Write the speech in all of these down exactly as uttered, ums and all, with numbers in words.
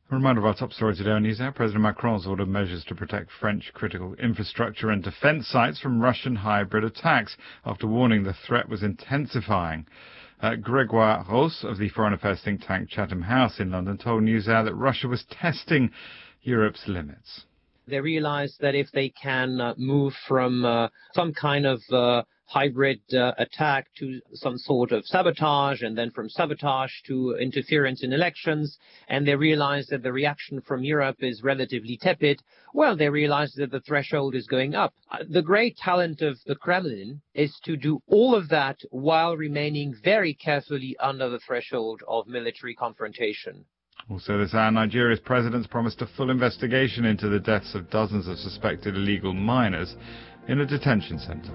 A reminder of our top story today on NewsHour. President Macron's ordered measures to protect French critical infrastructure and defence sites from Russian hybrid attacks after warning the threat was intensifying. Uh, Grégoire Ross of the foreign affairs think tank Chatham House in London told NewsHour that Russia was testing Europe's limits. They realize that if they can uh, move from uh, some kind of uh, hybrid uh, attack to some sort of sabotage, and then from sabotage to interference in elections, and they realize that the reaction from Europe is relatively tepid, well, they realize that the threshold is going up. Uh, the great talent of the Kremlin is to do all of that while remaining very carefully under the threshold of military confrontation. Also this hour, Nigeria's president's promised a full investigation into the deaths of dozens of suspected illegal miners in a detention centre.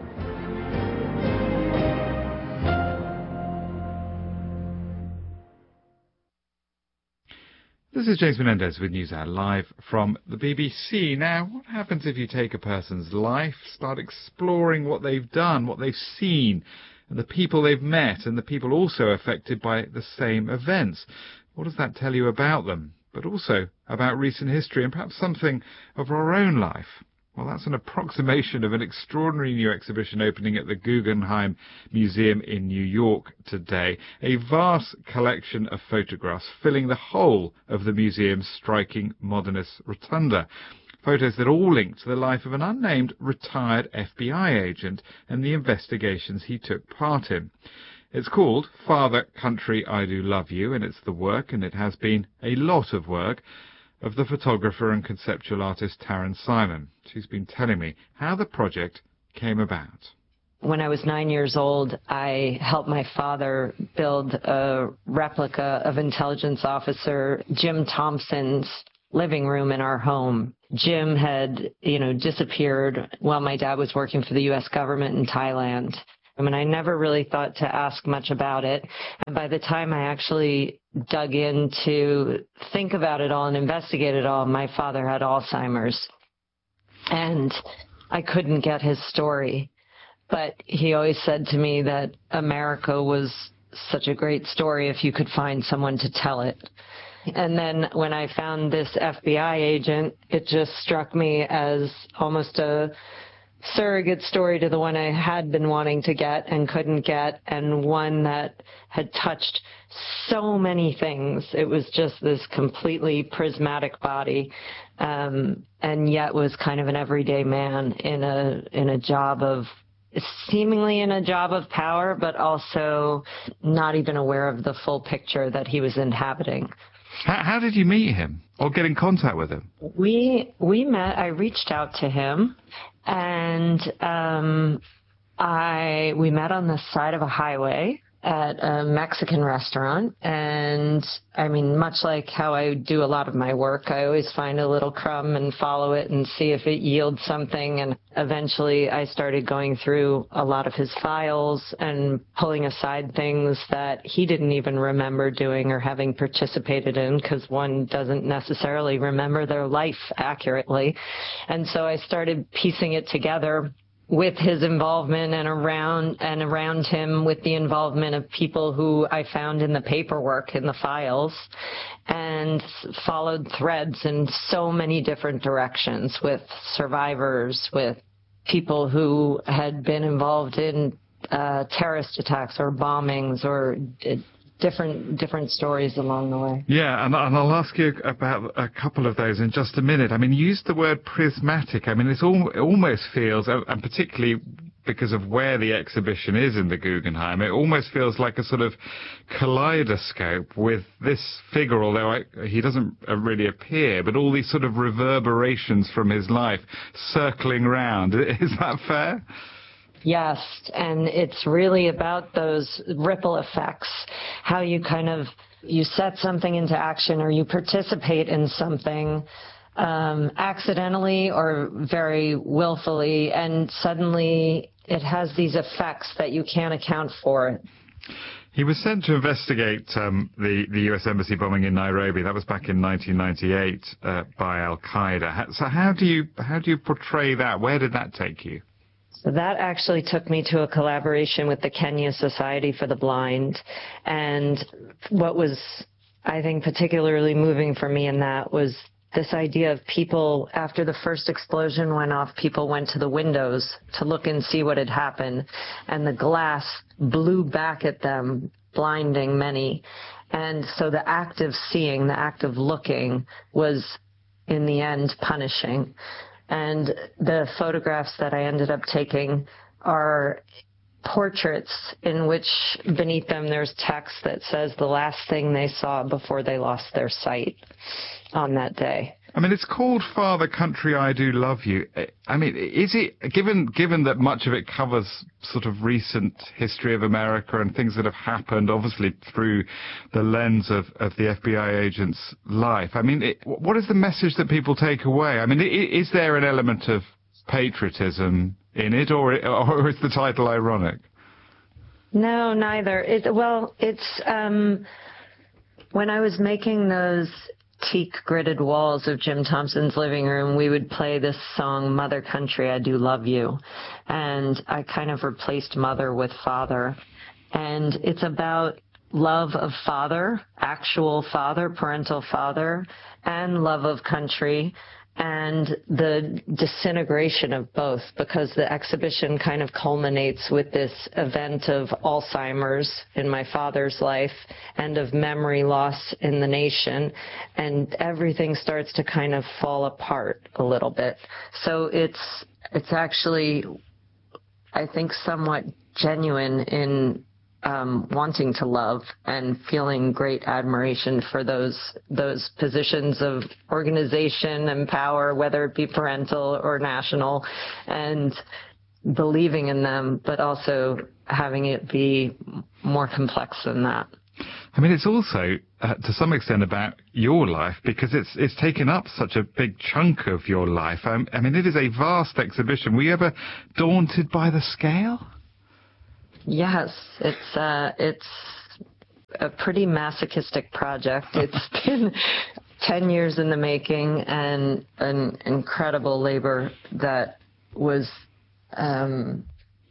This is James Menendez with NewsHour live from the B B C. Now, what happens if you take a person's life, start exploring what they've done, what they've seen, and the people they've met, and the people also affected by the same events? What does that tell you about them, but also about recent history and perhaps something of our own life? Well, that's an approximation of an extraordinary new exhibition opening at the Guggenheim Museum in New York today. A vast collection of photographs filling the whole of the museum's striking modernist rotunda. Photos that all link to the life of an unnamed retired F B I agent and the investigations he took part in. It's called Father, Country, I Do Love You, and it's the work, and it has been a lot of work, of the photographer and conceptual artist Taryn Simon. She's been telling me how the project came about. When I was nine years old, I helped my father build a replica of intelligence officer Jim Thompson's living room in our home. Jim had, you know, disappeared while my dad was working for the U S government in Thailand. I mean, I never really thought to ask much about it. And by the time I actually dug in to think about it all and investigate it all, my father had Alzheimer's. And I couldn't get his story. But he always said to me that America was such a great story if you could find someone to tell it. And then when I found this F B I agent, it just struck me as almost a surrogate story to the one I had been wanting to get and couldn't get, and one that had touched so many things. It was just this completely prismatic body, um, and yet was kind of an everyday man in a in a job of seemingly in a job of power, but also not even aware of the full picture that he was inhabiting. How, how did you meet him or get in contact with him? We we met. I reached out to him. And um, I we met on the side of a highway at a Mexican restaurant. And, I mean, much like how I do a lot of my work, I always find a little crumb and follow it and see if it yields something. And eventually I started going through a lot of his files and pulling aside things that he didn't even remember doing or having participated in, because one doesn't necessarily remember their life accurately. And so I started piecing it together with his involvement and around and around him with the involvement of people who I found in the paperwork, in the files, and followed threads in so many different directions with survivors, with people who had been involved in uh, terrorist attacks or bombings or uh, different different stories along the way. Yeah, and, and I'll ask you about a couple of those in just a minute. I mean, you used the word prismatic. I mean, it's all, it almost feels, and particularly because of where the exhibition is in the Guggenheim, it almost feels like a sort of kaleidoscope with this figure, although I, he doesn't really appear, but all these sort of reverberations from his life circling round. Is that fair? Yes, and it's really about those ripple effects, how you kind of, you set something into action or you participate in something um, accidentally or very willfully, and suddenly it has these effects that you can't account for. He was sent to investigate um, the, the U S Embassy bombing in Nairobi. That was back in nineteen ninety-eight uh, by Al-Qaeda. So how do you how do you portray that? Where did that take you? So that actually took me to a collaboration with the Kenya Society for the Blind. And what was I think particularly moving for me in that was this idea of people, after the first explosion went off, people went to the windows to look and see what had happened, and the glass blew back at them, blinding many. And so the act of seeing, the act of looking was, in the end, punishing. And the photographs that I ended up taking are portraits in which beneath them there's text that says the last thing they saw before they lost their sight on that day. I mean, it's called Father Country, I Do Love You. I mean, is it, given given that much of it covers sort of recent history of America and things that have happened, obviously through the lens of, of the F B I agent's life, I mean, it, what is the message that people take away? I mean, is there an element of patriotism in it, or, or is the title ironic? No, neither. It, well, it's, um, when I was making those teak gridded walls of Jim Thompson's living room, we would play this song, Mother Country, I Do Love You. And I kind of replaced mother with father. And it's about love of father, actual father, parental father, and love of country, and the disintegration of both, because the exhibition kind of culminates with this event of Alzheimer's in my father's life and of memory loss in the nation, and everything starts to kind of fall apart a little bit. So it's it's actually, I think, somewhat genuine in Um, wanting to love and feeling great admiration for those those positions of organization and power, whether it be parental or national, and believing in them, but also having it be more complex than that. I mean, it's also, uh, to some extent, about your life, because it's it's taken up such a big chunk of your life. I, I mean, it is a vast exhibition. Were you ever daunted by the scale? Yes, it's uh, it's a pretty masochistic project. It's been ten years in the making, and an incredible labor that was um,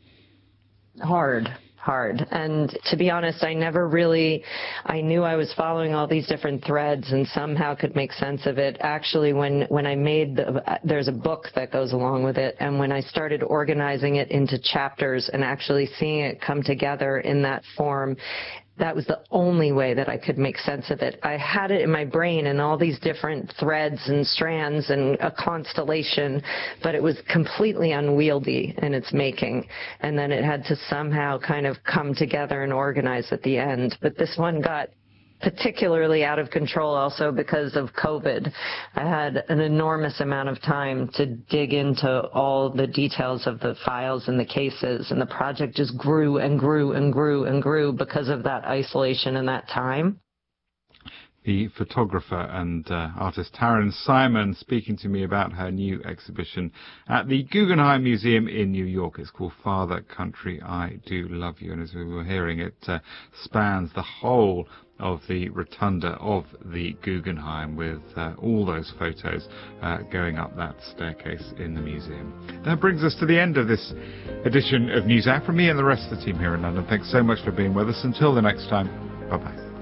hard. hard. And to be honest, I never really, I knew I was following all these different threads and somehow could make sense of it. Actually, when, when I made the, there's a book that goes along with it. And when I started organizing it into chapters and actually seeing it come together in that form, that was the only way that I could make sense of it. I had it in my brain in all these different threads and strands and a constellation, but it was completely unwieldy in its making. And then it had to somehow kind of come together and organize at the end. But this one got particularly out of control also because of COVID. I had an enormous amount of time to dig into all the details of the files and the cases, and the project just grew and grew and grew and grew because of that isolation and that time. The photographer and uh, artist Taryn Simon speaking to me about her new exhibition at the Guggenheim Museum in New York. It's called Father Country, I Do Love You. And as we were hearing, it uh, spans the whole of the rotunda of the Guggenheim, with uh, all those photos uh, going up that staircase in the museum. That brings us to the end of this edition of NewsHour. From me and the rest of the team here in London, thanks so much for being with us. Until the next time, bye-bye.